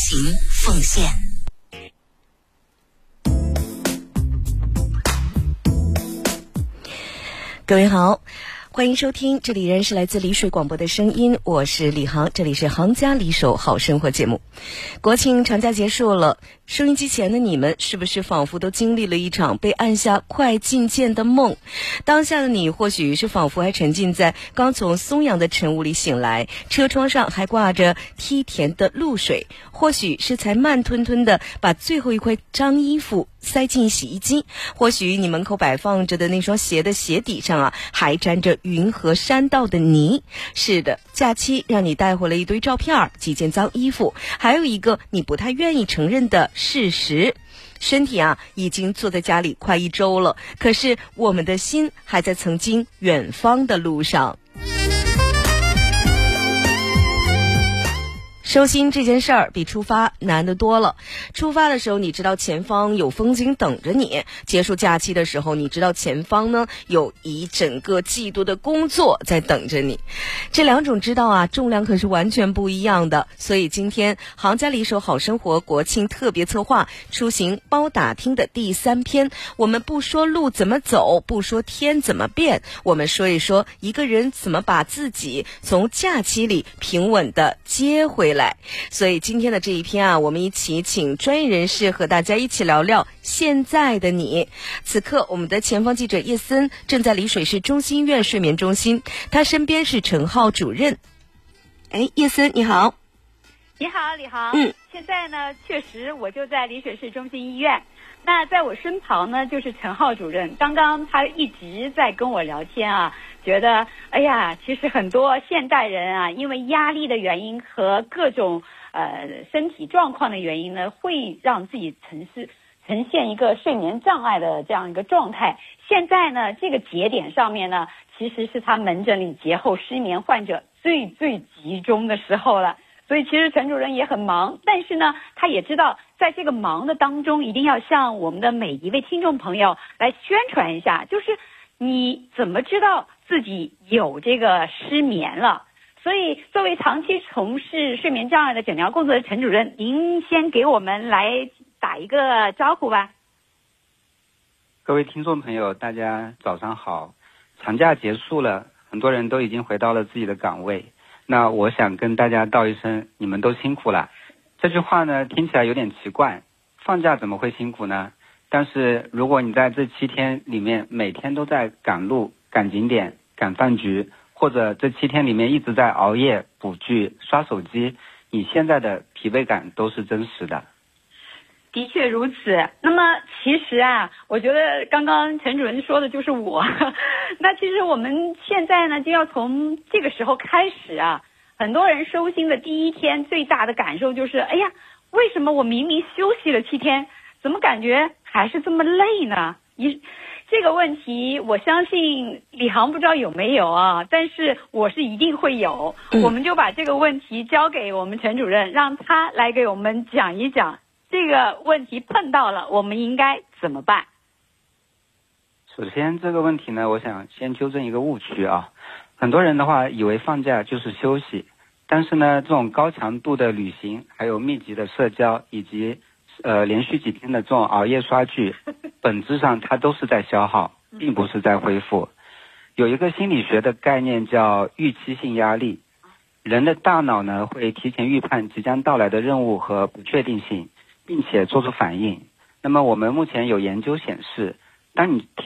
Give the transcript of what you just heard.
行奉献。各位好，欢迎收听，这里仍然是来自丽水广播的声音，我是李航，这里是航家里手好生活节目。国庆长假结束了，收音机前的你们是不是仿佛都经历了一场被按下快进键的梦？当下的你或许是仿佛还沉浸在刚从松阳的晨雾里醒来，车窗上还挂着梯田的露水，或许是才慢吞吞的把最后一块脏衣服塞进洗衣机，或许你门口摆放着的那双鞋的鞋底上还沾着云和山道的泥。是的，假期让你带回了一堆照片，几件脏衣服，还有一个你不太愿意承认的事实。身体已经坐在家里快1周了，可是我们的心还在曾经远方的路上。收心这件事儿比出发难得多了。出发的时候你知道前方有风景等着你，结束假期的时候你知道前方呢有一整个季度的工作在等着你。这两种知道重量可是完全不一样的。所以今天航家里手好生活国庆特别策划出行包打听的第3篇，我们不说路怎么走，不说天怎么变，我们说一说一个人怎么把自己从假期里平稳地接回来。所以今天的这一篇我们一起请专业人士和大家一起聊聊现在的你。此刻我们的前方记者叶森正在丽水市中心医院睡眠中心，他身边是陈浩主任。叶森你好。 你好，李航。现在呢确实我就在丽水市中心医院，那在我身旁呢就是陈浩主任。刚刚他一直在跟我聊天觉得其实很多现代人因为压力的原因和各种身体状况的原因呢，会让自己呈现一个睡眠障碍的这样一个状态。现在呢这个节点上面呢，其实是他门诊里节后失眠患者最集中的时候了。所以其实陈主任也很忙，但是呢他也知道在这个忙的当中一定要向我们的每一位听众朋友来宣传一下，就是你怎么知道自己有这个失眠了。所以作为长期从事睡眠障碍的诊疗工作的陈主任，您先给我们来打一个招呼吧。 各位听众朋友大家早上好。长假结束了，很多人都已经回到了自己的岗位，那我想跟大家道一声你们都辛苦了。这句话呢听起来有点奇怪，放假怎么会辛苦呢？但是如果你在这7天里面每天都在赶路、赶景点、赶饭局，或者这7天里面一直在熬夜、补剧、刷手机，你现在的疲惫感都是真实的。 的确如此。那么其实我觉得刚刚陈主任说的就是我。那其实我们现在呢就要从这个时候开始很多人收心的第1天最大的感受就是为什么我明明休息了7天，怎么感觉还是这么累呢？这个问题我相信李航不知道有没有但是我是一定会有。我们就把这个问题交给我们陈主任，让他来给我们讲一讲这个问题碰到了我们应该怎么办。 首先这个问题呢，我想先纠正一个误区很多人的话以为放假就是休息，但是呢这种高强度的旅行，还有密集的社交，以及连续几天的这种熬夜刷剧，本质上它都是在消耗，并不是在恢复。有一个心理学的概念叫预期性压力，人的大脑呢会提前预判即将到来的任务和不确定性，并且做出反应。那么我们目前有研究显示，当你